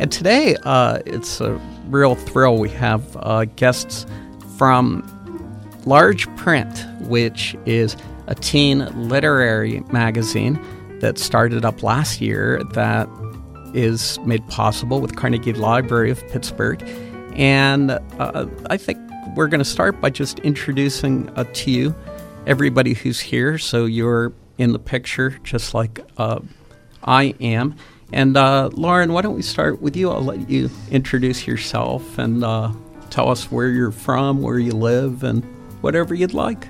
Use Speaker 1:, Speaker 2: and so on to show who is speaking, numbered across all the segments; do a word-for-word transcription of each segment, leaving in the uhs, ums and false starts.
Speaker 1: And today, uh, it's a real thrill. We have uh, guests from Large Print, which is a teen literary magazine that started up last year that is made possible with Carnegie Library of Pittsburgh. And uh, I think we're going to start by just introducing uh, to you everybody who's here, so you're in the picture just like uh, I am. And uh, Lauren, why don't we start with you? I'll let you introduce yourself and uh, tell us where you're from, where you live, and whatever you'd like.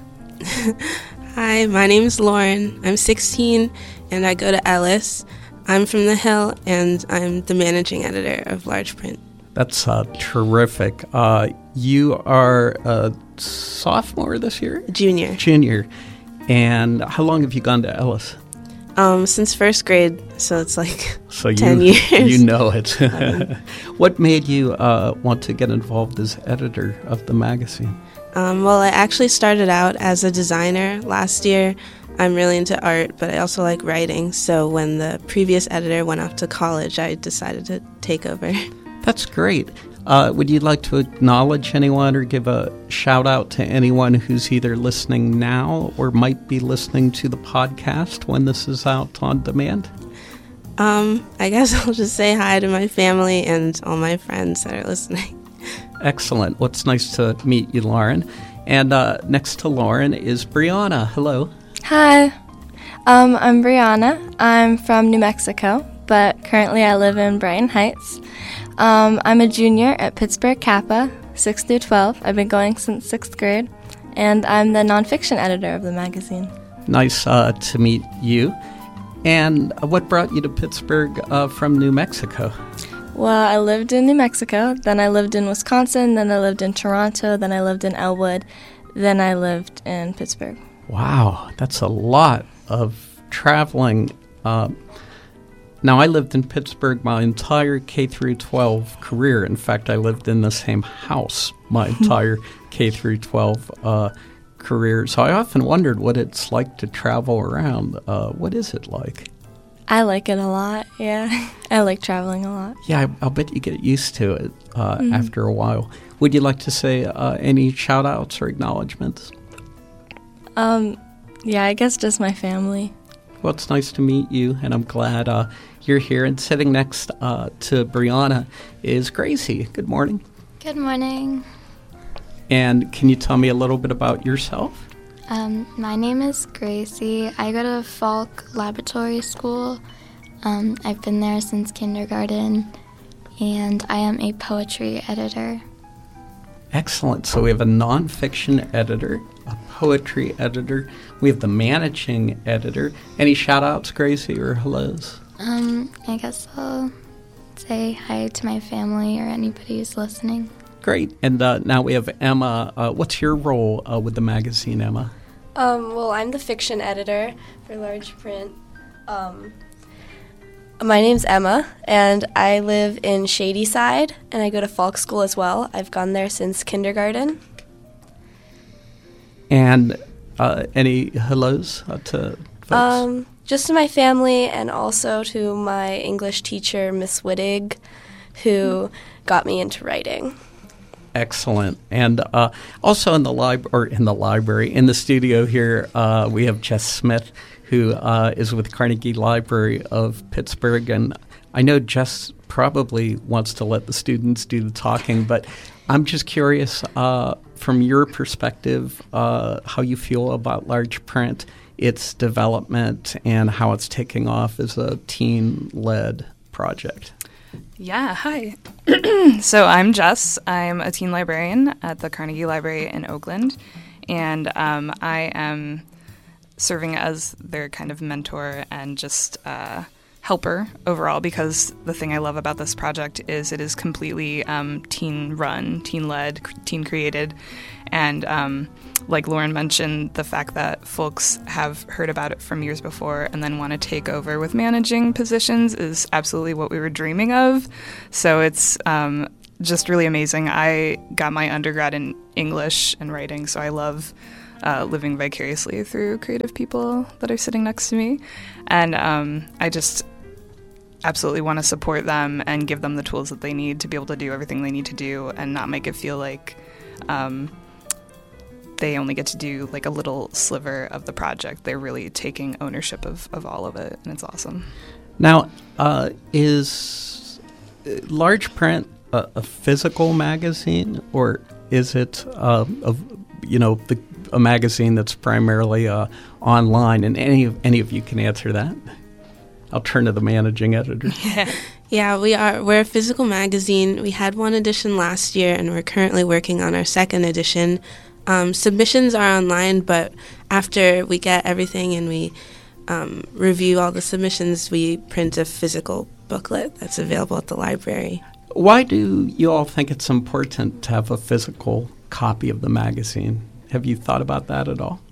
Speaker 2: Hi, my name is Lauren. I'm sixteen, and I go to Ellis. I'm from the Hill, and I'm the managing editor of Large Print.
Speaker 1: That's uh, terrific. Uh, you are a sophomore this year?
Speaker 2: Junior.
Speaker 1: Junior. And how long have you gone to Ellis?
Speaker 2: Um, since first grade, so it's like
Speaker 1: so you,
Speaker 2: ten years.
Speaker 1: You know it. What made you uh, want to get involved as editor of the magazine?
Speaker 2: Um, well, I actually started out as a designer last year. I'm really into art, but I also like writing. So when the previous editor went off to college, I decided to take over.
Speaker 1: That's great. Uh, would you like to acknowledge anyone or give a shout out to anyone who's either listening now or might be listening to the podcast when this is out on demand?
Speaker 2: Um, I guess I'll just say hi to my family and all my friends that are listening.
Speaker 1: Excellent. Well, it's nice to meet you, Lauren. And uh, next to Lauren is Brianna. Hello.
Speaker 3: Hi. Um, I'm Brianna. I'm from New Mexico, but currently I live in Brighton Heights. Um, I'm a junior at Pittsburgh Kappa, six through twelve. I've been going since sixth grade, and I'm the nonfiction editor of the magazine.
Speaker 1: Nice uh, to meet you. And what brought you to Pittsburgh uh, from New Mexico?
Speaker 3: Well, I lived in New Mexico, then I lived in Wisconsin, then I lived in Toronto, then I lived in Elwood, then I lived in Pittsburgh.
Speaker 1: Wow, that's a lot of traveling. Uh, now, I lived in Pittsburgh my entire K through twelve career. In fact, I lived in the same house my entire K through twelve uh, career. So I often wondered what it's like to travel around. Uh, what is it like?
Speaker 3: I like it a lot, yeah. I like traveling a lot.
Speaker 1: Yeah, I, I'll bet you get used to it uh,
Speaker 3: mm-hmm.
Speaker 1: after a while. Would you like to say uh, any shout-outs or acknowledgments?
Speaker 3: Um, yeah, I guess just my family.
Speaker 1: Well, it's nice to meet you, and I'm glad uh, you're here. And sitting next uh, to Brianna is Gracie. Good morning.
Speaker 4: Good morning.
Speaker 1: And can you tell me a little bit about yourself?
Speaker 4: Um, my name is Gracie. I go to Falk Laboratory School. Um, I've been there since kindergarten, and I am a poetry editor.
Speaker 1: Excellent. So we have a nonfiction editor, a poetry editor. We have the managing editor. Any shout-outs, Gracie, or hellos?
Speaker 4: Um, I guess I'll say hi to my family or anybody who's listening.
Speaker 1: Great. And uh, now we have Emma. Uh, what's your role uh, with the magazine, Emma?
Speaker 5: Um, well, I'm the fiction editor for Large Print. Um, my name's Emma, and I live in Shadyside, and I go to Falk School as well. I've gone there since kindergarten.
Speaker 1: And uh, any hellos uh, to folks?
Speaker 5: Um, just to my family, and also to my English teacher, Miss Wittig, who got me into writing.
Speaker 1: Excellent. And uh, also in the lib- or in the library, in the studio here, uh, we have Jess Smith, who uh, is with Carnegie Library of Pittsburgh. And I know Jess probably wants to let the students do the talking, but I'm just curious, uh, from your perspective, uh, how you feel about Large Print, its development, and how it's taking off as a teen-led project.
Speaker 6: Yeah, hi. So I'm Jess. I'm a teen librarian at the Carnegie Library in Oakland, and um, I am serving as their kind of mentor and just uh, helper overall, because the thing I love about this project is it is completely um, teen-run, teen-led, teen-created, and um, like Lauren mentioned, the fact that folks have heard about it from years before and then want to take over with managing positions is absolutely what we were dreaming of. So it's um, just really amazing. I got my undergrad in English and writing, so I love uh, living vicariously through creative people that are sitting next to me. And um, I just absolutely want to support them and give them the tools that they need to be able to do everything they need to do and not make it feel like um, they only get to do like a little sliver of the project. They're really taking ownership of, of all of it, and it's awesome.
Speaker 1: Now, uh, is Large Print a, a physical magazine, or is it uh, a, you know, the, a magazine that's primarily uh, online? And any of, any of you can answer that. I'll turn to the managing editor.
Speaker 2: Yeah. yeah, we are. We're a physical magazine. We had one edition last year, and we're currently working on our second edition. Um, submissions are online, but after we get everything and we um, review all the submissions, we print a physical booklet that's available at the library.
Speaker 1: Why do you all think it's important to have a physical copy of the magazine? Have you thought about that at all?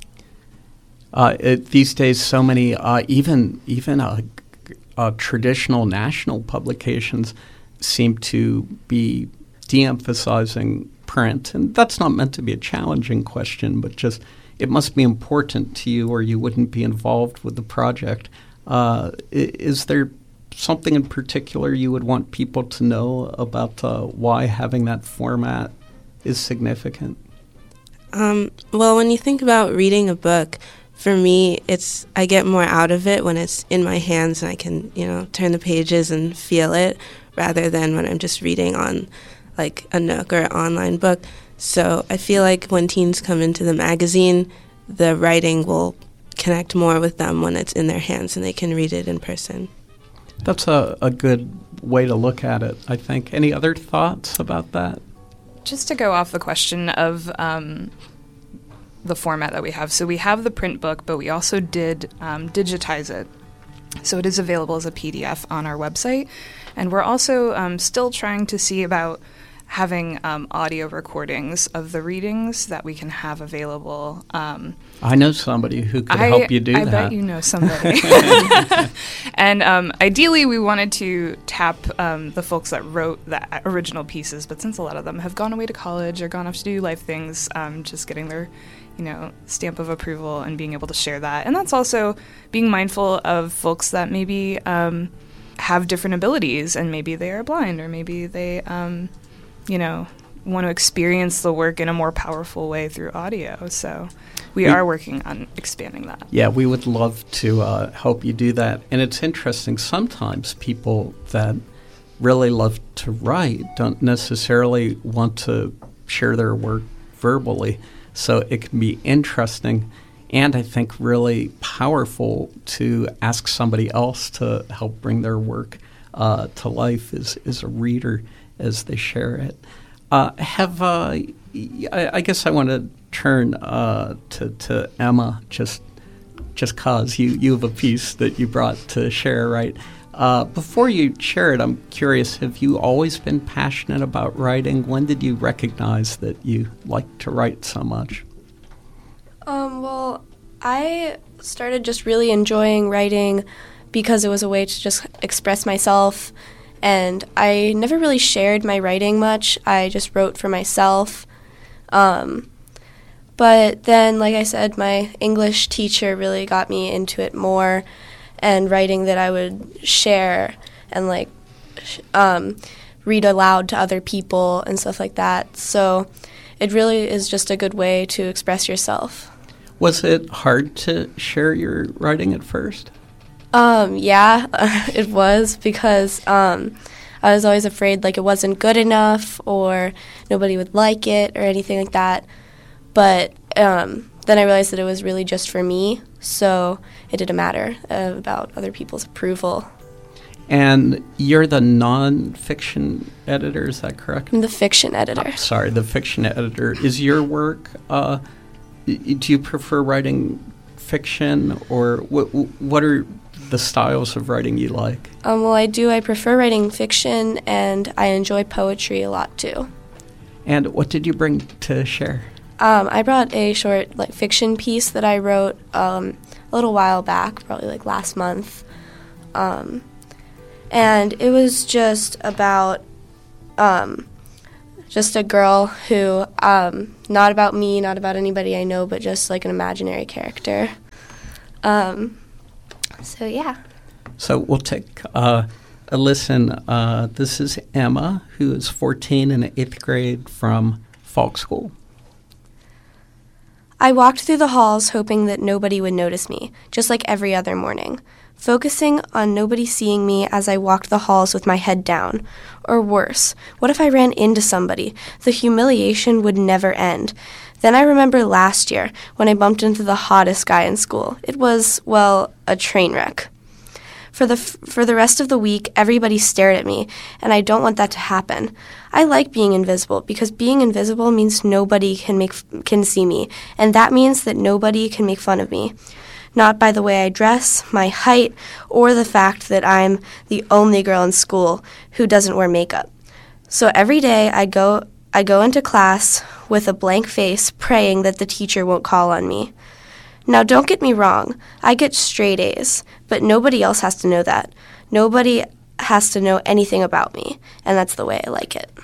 Speaker 1: Uh, it, these days, so many, uh, even even uh, uh, traditional national publications seem to be de-emphasizing print. And that's not meant to be a challenging question, but just it must be important to you or you wouldn't be involved with the project. Uh, is there something in particular you would want people to know about uh, why having that format is significant?
Speaker 2: Um, well, when you think about reading a book, for me, it's I get more out of it when it's in my hands and I can, you know, turn the pages and feel it, rather than when I'm just reading on, like, a Nook or an online book. So I feel like when teens come into the magazine, the writing will connect more with them when it's in their hands and they can read it in person.
Speaker 1: That's a, a good way to look at it, I think. Any other thoughts about that?
Speaker 6: Just to go off the question of um, the format that we have. So we have the print book, but we also did um, digitize it. So it is available as a P D F on our website. And we're also um, still trying to see about having um, audio recordings of the readings that we can have available. Um,
Speaker 1: I know somebody who could
Speaker 6: I,
Speaker 1: help you do
Speaker 6: I
Speaker 1: that.
Speaker 6: I bet you know somebody. And um, ideally, we wanted to tap um, the folks that wrote the original pieces, but since a lot of them have gone away to college or gone off to do life things, um, just getting their, you know, stamp of approval and being able to share that. And that's also being mindful of folks that maybe um, have different abilities, and maybe they are blind, or maybe they, um, you know, want to experience the work in a more powerful way through audio. So we, we are working on expanding that.
Speaker 1: Yeah, we would love to uh, help you do that. And it's interesting, sometimes people that really love to write don't necessarily want to share their work verbally. So it can be interesting and I think really powerful to ask somebody else to help bring their work uh, to life as, as a reader as they share it. Uh, have uh, I, I guess I want to turn uh, to, to Emma just just cause you, you have a piece that you brought to share, right? Uh, before you share it, I'm curious, have you always been passionate about writing? When did you recognize that you liked to write so much?
Speaker 5: Um, well, I started just really enjoying writing because it was a way to just express myself, and I never really shared my writing much. I just wrote for myself. Um, but then, like I said, my English teacher really got me into it more, and writing that I would share and, like, sh- um, read aloud to other people and stuff like that. So it really is just a good way to express yourself.
Speaker 1: Was it hard to share your writing at first?
Speaker 5: Um, yeah, it was, because um, I was always afraid, like, it wasn't good enough or nobody would like it or anything like that. But um, then I realized that it was really just for me, so it didn't matter uh, about other people's approval.
Speaker 1: And you're the non-fiction editor, is that correct?
Speaker 5: I'm the fiction editor.
Speaker 1: Oh, sorry, the fiction editor. Is your work, uh, do you prefer writing fiction, or what, what are the styles of writing you like?
Speaker 5: Um, well, I do. I prefer writing fiction, and I enjoy poetry a lot, too.
Speaker 1: And what did you bring to share?
Speaker 5: Um, I brought a short, like, fiction piece that I wrote um, a little while back, probably, like, last month. Um, and it was just about um, just a girl who, um, not about me, not about anybody I know, but just, like, an imaginary character. Um, so, yeah.
Speaker 1: So we'll take uh, a listen. Uh, this is Emma, who is fourteen in eighth grade from Falk School.
Speaker 5: I walked through the halls hoping that nobody would notice me, just like every other morning, focusing on nobody seeing me as I walked the halls with my head down. Or worse, what if I ran into somebody? The humiliation would never end. Then I remember last year when I bumped into the hottest guy in school. It was, well, a train wreck. For the f- for the rest of the week, everybody stared at me, and I don't want that to happen. I like being invisible because being invisible means nobody can make f- can see me, and that means that nobody can make fun of me. Not by the way I dress, my height, or the fact that I'm the only girl in school who doesn't wear makeup. So every day I go I go into class with a blank face, praying that the teacher won't call on me. Now, don't get me wrong, I get straight A's, but nobody else has to know that. Nobody has to know anything about me, and that's the way I like it.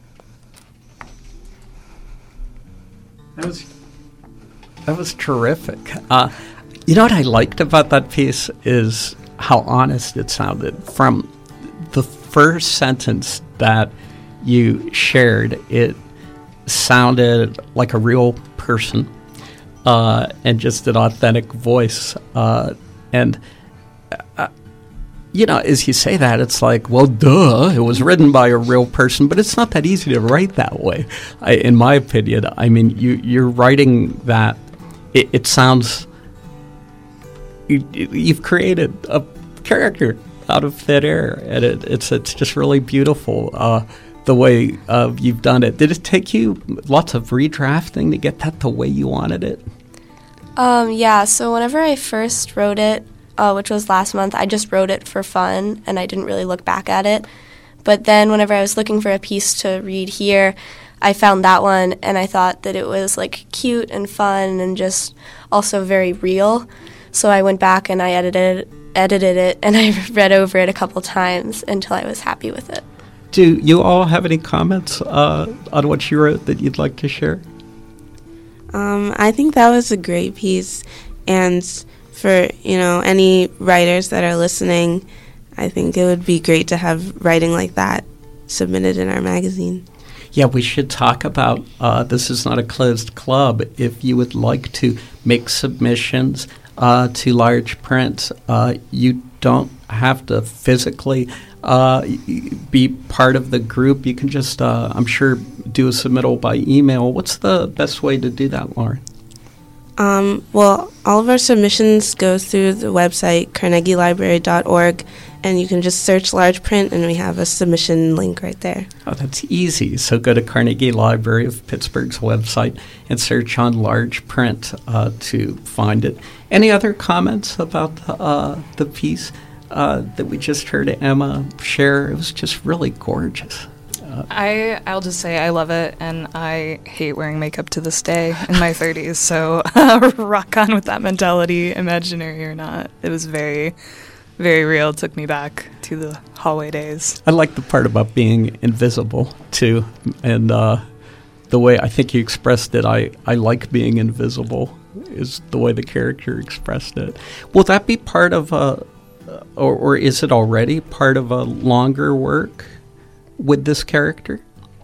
Speaker 1: That was that was terrific. Uh, you know what I liked about that piece is how honest it sounded. From the first sentence that you shared, it sounded like a real person. Uh, and just an authentic voice. Uh, and, uh, you know, as you say that, it's like, well, duh, it was written by a real person, but it's not that easy to write that way, I, in my opinion. I mean, you, you're writing that, it, it sounds, you, you've created a character out of thin air, and it, it's, it's just really beautiful. Uh, the way uh, you've done it. Did it take you lots of redrafting to get that the way you wanted it?
Speaker 5: Um, yeah, so whenever I first wrote it, uh, which was last month, I just wrote it for fun, and I didn't really look back at it. But then whenever I was looking for a piece to read here, I found that one, and I thought that it was, like, cute and fun and just also very real. So I went back and I edited, edited it, and I read over it a couple times until I was happy with it.
Speaker 1: Do you all have any comments uh, on what you wrote that you'd like to share?
Speaker 2: Um, I think that was a great piece, and for, you know, any writers that are listening, I think it would be great to have writing like that submitted in our magazine.
Speaker 1: Yeah, we should talk about, uh, this is not a closed club. If you would like to make submissions uh, to large print, uh, you don't have to physically uh, be part of the group. You can just, uh, I'm sure, do a submittal by email. What's the best way to do that, Lauren?
Speaker 2: Um, well, all of our submissions go through the website, carnegie library dot org, and you can just search large print, and we have a submission link right there.
Speaker 1: Oh, that's easy. So go to Carnegie Library of Pittsburgh's website and search on large print uh, to find it. Any other comments about uh, the piece uh, that we just heard Emma share? It was just really gorgeous. Uh,
Speaker 6: I, I'll just say I love it, and I hate wearing makeup to this day in my thirties, so uh, rock on with that mentality, imaginary or not. It was very, very real. It took me back to the hallway days.
Speaker 1: I like the part about being invisible, too, and uh, the way I think you expressed it, I, I like being invisible, is the way the character expressed it. Will that be part of a, or, or is it already part of a longer work with this character?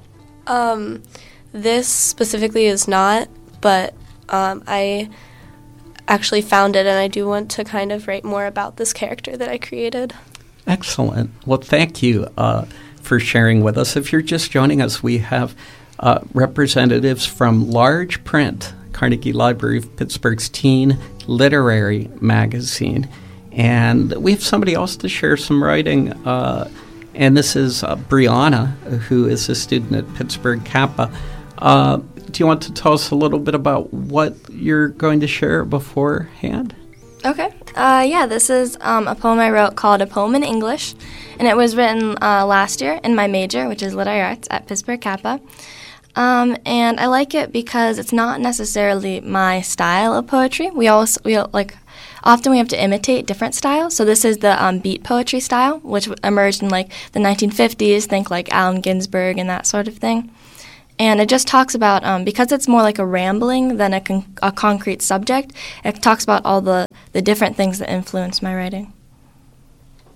Speaker 5: Um, this specifically is not, but um, I actually found it, and I do want to kind of write more about this character that I created.
Speaker 1: Excellent. Well, thank you uh, for sharing with us. If you're just joining us, we have uh, representatives from Large Print, Carnegie Library of Pittsburgh's teen literary magazine, and we have somebody else to share some writing. Uh, And this is uh, Brianna, who is a student at Pittsburgh Kappa. Uh, do you want to tell us a little bit about what you're going to share beforehand?
Speaker 3: Okay. Uh, yeah, this is um, a poem I wrote called A Poem in English, and it was written uh, last year in my major, which is Literary Arts at Pittsburgh Kappa. Um, and I like it because it's not necessarily my style of poetry. We always, we like... Often we have to imitate different styles. So this is the um, beat poetry style, which emerged in like the nineteen fifties, think like Allen Ginsberg and that sort of thing. And it just talks about, um, because it's more like a rambling than a, con- a concrete subject, it talks about all the, the different things that influence my writing.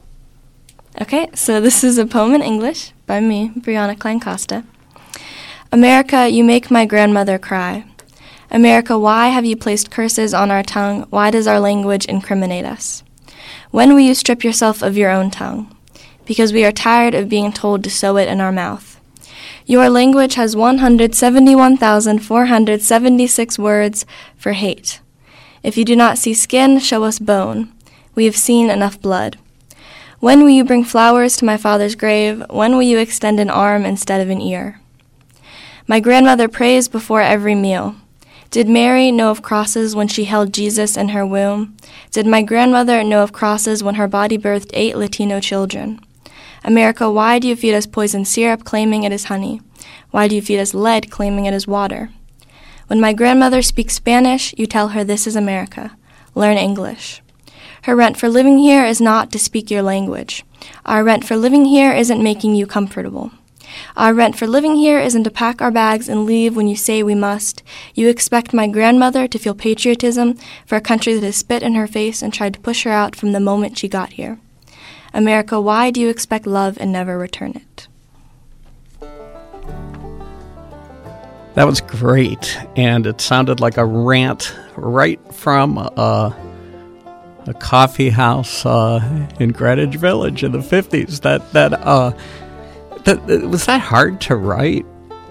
Speaker 3: Okay, so this is a poem in English by me, Brianna Klein-Costa. America, you make my grandmother cry. America, why have you placed curses on our tongue? Why does our language incriminate us? When will you strip yourself of your own tongue? Because we are tired of being told to sew it in our mouth. Your language has one hundred seventy-one thousand four hundred seventy-six words for hate. If you do not see skin, show us bone. We have seen enough blood. When will you bring flowers to my father's grave? When will you extend an arm instead of an ear? My grandmother prays before every meal. Did Mary know of crosses when she held Jesus in her womb? Did my grandmother know of crosses when her body birthed eight Latino children? America, why do you feed us poison syrup, claiming it is honey? Why do you feed us lead, claiming it is water? When my grandmother speaks Spanish, you tell her this is America. Learn English. Her rent for living here is not to speak your language. Our rent for living here isn't making you comfortable. Our rent for living here isn't to pack our bags and leave when you say we must. You expect my grandmother to feel patriotism for a country that has spit in her face and tried to push her out from the moment she got here. America, why do you expect love and never return it?
Speaker 1: That was great, and it sounded like a rant right from uh, a coffee house uh, in Greenwich Village in the fifties. That that uh, that was that hard to write?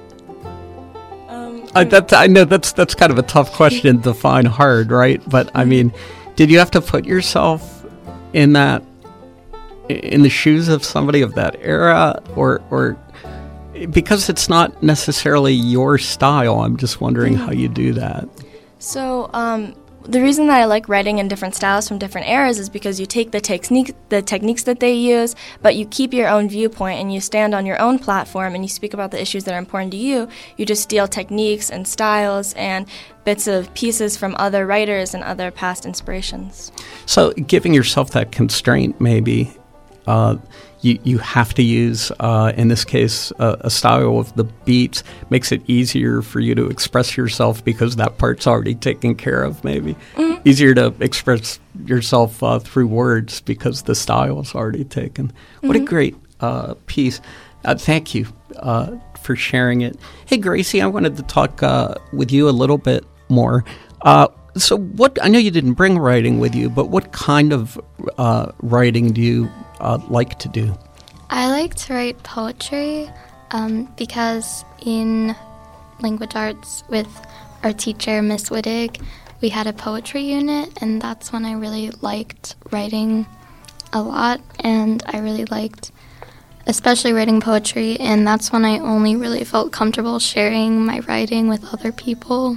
Speaker 3: Um,
Speaker 1: I, that, I know that's that's kind of a tough question to define hard, right? But I mean, did you have to put yourself in that in the shoes of somebody of that era, or or because it's not necessarily your style? I'm just wondering how you do that.
Speaker 3: So, um, the reason that I like writing in different styles from different eras is because you take the technique, the techniques that they use, but you keep your own viewpoint and you stand on your own platform and you speak about the issues that are important to you. You just steal techniques and styles and bits of pieces from other writers and other past inspirations.
Speaker 1: So, giving yourself that constraint, maybe. Uh, you, you have to use, uh, in this case, uh, a style of the beats, makes it easier for you to express yourself because that part's already taken care of, maybe. Mm-hmm. Easier to express yourself uh, through words because the style is already taken. Mm-hmm. What a great uh, piece. Uh, thank you uh, for sharing it. Hey, Gracie, I wanted to talk uh, with you a little bit more. Uh, so what, I know you didn't bring writing with you, but what kind of uh, writing do you Uh, like to do?
Speaker 4: I like to write poetry um, because in language arts with our teacher, Miss Wittig, we had a poetry unit, and that's when I really liked writing a lot, and I really liked especially writing poetry, and that's when I only really felt comfortable sharing my writing with other people.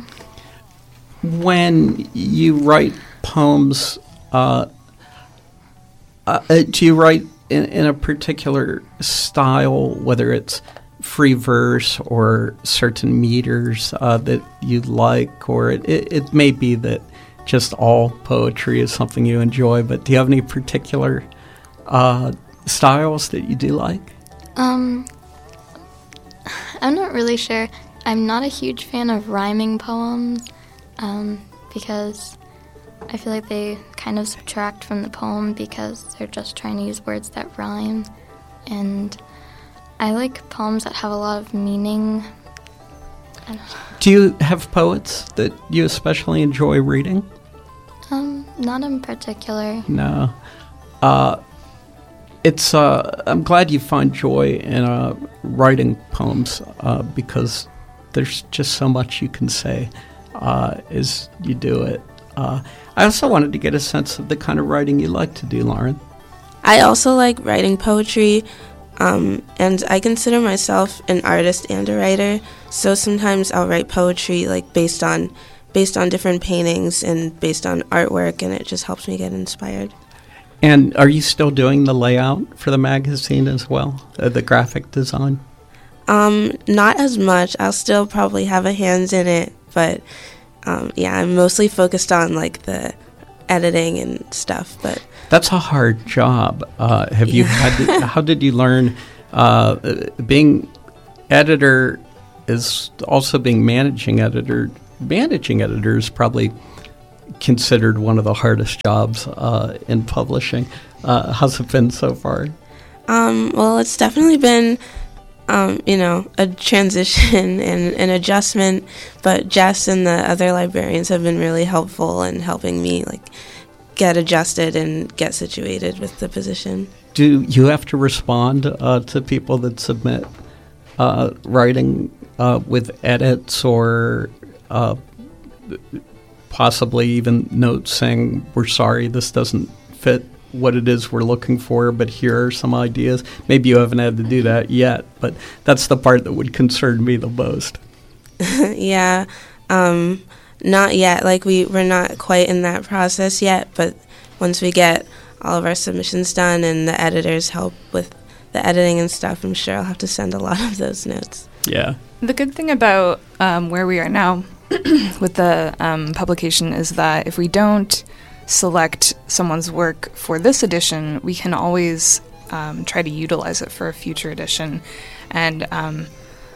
Speaker 1: When you write poems, uh, Uh, do you write in, in a particular style, whether it's free verse or certain meters uh, that you like, or it, it, it may be that just all poetry is something you enjoy, but do you have any particular uh, styles that you do like?
Speaker 4: Um, I'm not really sure. I'm not a huge fan of rhyming poems um, because I feel like they kind of subtract from the poem because they're just trying to use words that rhyme. And I like poems that have a lot of meaning. I don't know.
Speaker 1: Do you have poets that you especially enjoy reading?
Speaker 4: Um, not in particular.
Speaker 1: No. Uh, it's. Uh, I'm glad you find joy in uh, writing poems uh, because there's just so much you can say uh, as you do it. Uh, I also wanted to get a sense of the kind of writing you like to do, Lauren.
Speaker 2: I also like writing poetry, um, and I consider myself an artist and a writer. So sometimes I'll write poetry like based on based on different paintings and based on artwork, and it just helps me get inspired.
Speaker 1: And are you still doing the layout for the magazine as well, uh, the graphic design?
Speaker 2: Um, not as much. I'll still probably have a hand in it, but Um, yeah, I'm mostly focused on like the editing and stuff. But
Speaker 1: that's a hard job. Uh, have
Speaker 2: yeah.
Speaker 1: you had? To, how did you learn? Uh, being editor is also being managing editor. Managing editor is probably considered one of the hardest jobs uh, in publishing. Uh, how's it been so far?
Speaker 2: Um, well, it's definitely been, um, you know, a transition and an adjustment, but Jess and the other librarians have been really helpful in helping me, like, get adjusted and get situated with the position.
Speaker 1: Do you have to respond uh, to people that submit uh, writing uh, with edits or uh, possibly even notes saying, we're sorry, this doesn't fit what it is we're looking for, but here are some ideas? Maybe you haven't had to do that yet, but that's the part that would concern me the most.
Speaker 2: yeah, um, not yet. Like, we, we're not quite in that process yet, but once we get all of our submissions done and the editors help with the editing and stuff, I'm sure I'll have to send a lot of those notes.
Speaker 1: Yeah.
Speaker 6: The good thing about um, where we are now with the um, publication is that if we don't select someone's work for this edition, we can always um, try to utilize it for a future edition. And um,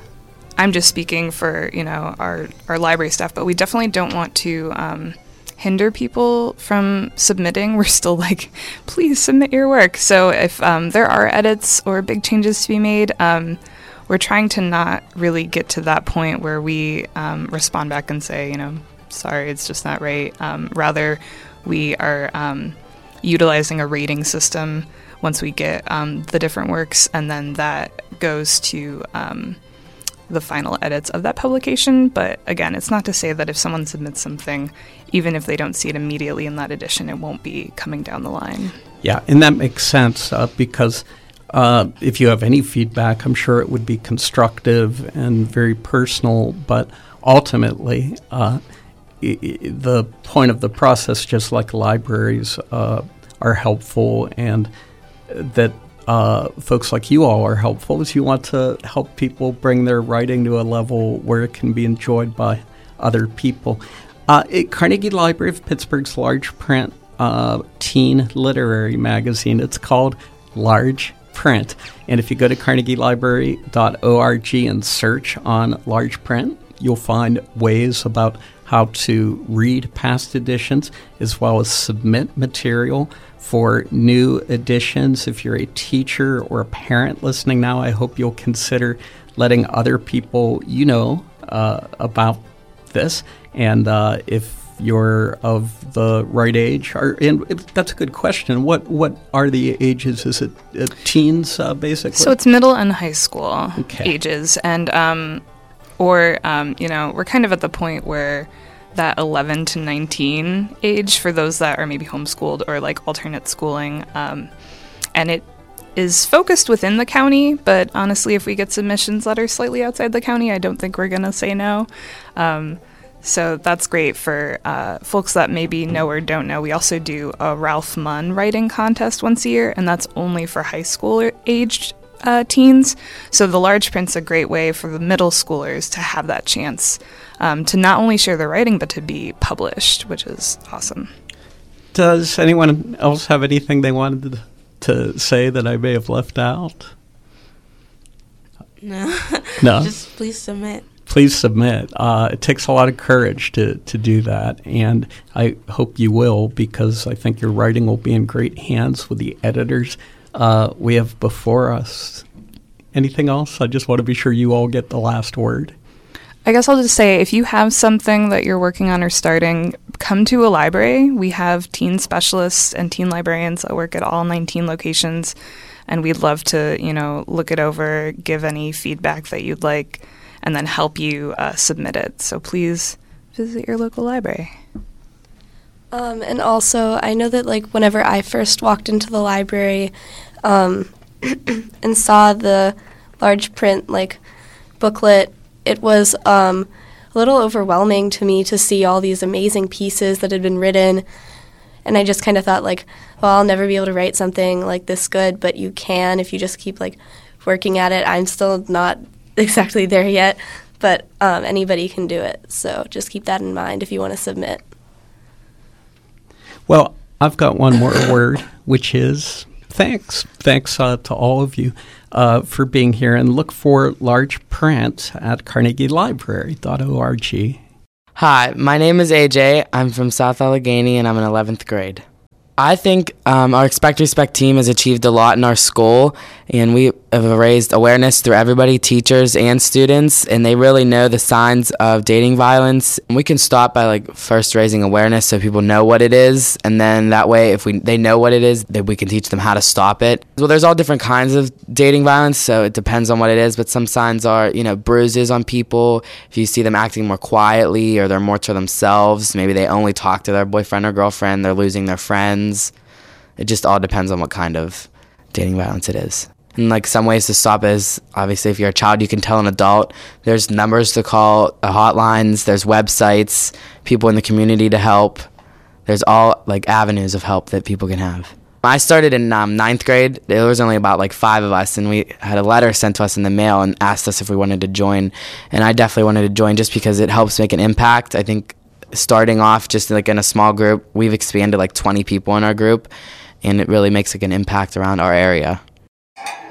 Speaker 6: I'm just speaking for, you know, our, our library staff, but we definitely don't want to um, hinder people from submitting. We're still like, please submit your work. So if um, there are edits or big changes to be made, um, we're trying to not really get to that point where we um, respond back and say, you know, sorry, it's just not right. Um, rather, we are um, utilizing a rating system once we get um, the different works, and then that goes to um, the final edits of that publication. But again, it's not to say that if someone submits something, even if they don't see it immediately in that edition, it won't be coming down the line.
Speaker 1: Yeah, and that makes sense uh, because uh, if you have any feedback, I'm sure it would be constructive and very personal, but ultimately, uh, I- I- the point of the process, just like libraries uh, are helpful and that uh, folks like you all are helpful, is you want to help people bring their writing to a level where it can be enjoyed by other people. Uh, at Carnegie Library of Pittsburgh's large print uh, teen literary magazine, it's called Large Print. And if you go to carnegie library dot org and search on large print, you'll find ways about how to read past editions as well as submit material for new editions. If you're a teacher or a parent listening now, I hope you'll consider letting other people you know uh, about this. And uh, if you're of the right age, or, and that's a good question. What what are the ages? Is it uh, teens, uh, basically?
Speaker 6: So it's middle and high school
Speaker 1: Okay.
Speaker 6: ages. And, um, or, um, you know, we're kind of at the point where that eleven to nineteen age for those that are maybe homeschooled or like alternate schooling. Um, and it is focused within the county, but honestly, if we get submissions that are slightly outside the county, I don't think we're going to say no. Um, so that's great for uh, folks that maybe know or don't know. We also do a Ralph Munn writing contest once a year, and that's only for high school aged uh, teens. So the large print's a great way for the middle schoolers to have that chance um, to not only share their writing, but to be published, which is awesome.
Speaker 1: Does anyone else have anything they wanted to, to say that I may have left out?
Speaker 2: No.
Speaker 1: No.
Speaker 2: Just please submit.
Speaker 1: Please submit. Uh, it takes a lot of courage to, to do that, and I hope you will, because I think your writing will be in great hands with the editors uh, we have before us. Anything else? I just want to be sure you all get the last word.
Speaker 6: I guess I'll just say, if you have something that you're working on or starting, come to a library. We have teen specialists and teen librarians that work at all nineteen locations, and we'd love to, you know, look it over, give any feedback that you'd like, and then help you uh, submit it. So please visit your local library.
Speaker 5: Um, and also, I know that, like, whenever I first walked into the library um, and saw the large print, like, booklet, it was um, a little overwhelming to me to see all these amazing pieces that had been written. And I just kind of thought, like, well, I'll never be able to write something like this good, but you can if you just keep, like, working at it. I'm still not exactly there yet, but um, anybody can do it. So just keep that in mind if you want to submit.
Speaker 1: Well, I've got one more word, which is thanks. Thanks uh, to all of you uh, for being here, and look for large print at carnegie library dot org.
Speaker 7: Hi, my name is A J. I'm from South Allegheny, and I'm in eleventh grade. I think um, our Expect Respect team has achieved a lot in our school, And we have raised awareness through everybody, teachers and students, and they really know the signs of dating violence. And we can start by like first raising awareness so people know what it is, and then that way if we they know what it is, then we can teach them how to stop it. Well, there's all different kinds of dating violence, so it depends on what it is, but some signs are, you know, bruises on people. If you see them acting more quietly or they're more to themselves, maybe they only talk to their boyfriend or girlfriend, they're losing their friends. It just all depends on what kind of dating violence it is. And like some ways to stop is, obviously if you're a child, you can tell an adult. There's numbers to call, uh, hotlines, there's websites, people in the community to help. There's all like avenues of help that people can have. I started in um, ninth grade. There was only about like five of us, and we had a letter sent to us in the mail and asked us if we wanted to join. And I definitely wanted to join just because it helps make an impact. I think starting off just like in a small group, we've expanded like twenty people in our group, and it really makes like an impact around our area.